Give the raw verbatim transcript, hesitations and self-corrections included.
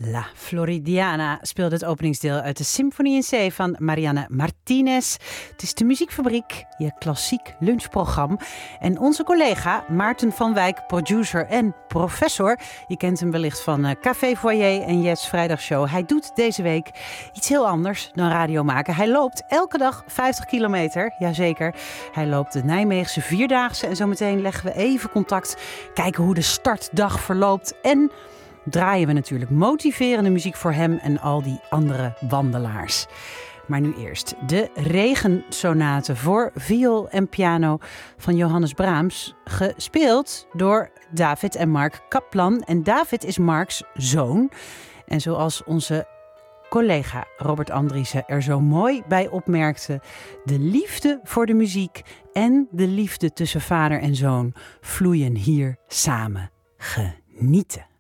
La Floridiana speelde het openingsdeel uit de Symfonie in C van Marianne Martinez. Het is de Muziekfabriek, je klassiek lunchprogramma. En onze collega Maarten van Wijk, producer en professor. Je kent hem wellicht van Café Foyer en Yes Vrijdagshow. Hij doet deze week iets heel anders dan radio maken. Hij loopt elke dag vijftig kilometer, jazeker. Hij loopt de Nijmeegse Vierdaagse en zometeen leggen we even contact. Kijken hoe de startdag verloopt en draaien we natuurlijk motiverende muziek voor hem en al die andere wandelaars. Maar nu eerst de Regensonate voor viool en piano van Johannes Brahms, gespeeld door David en Mark Kaplan. En David is Marks zoon. En zoals onze collega Robert Andriessen er zo mooi bij opmerkte, de liefde voor de muziek en de liefde tussen vader en zoon vloeien hier samen. Genieten.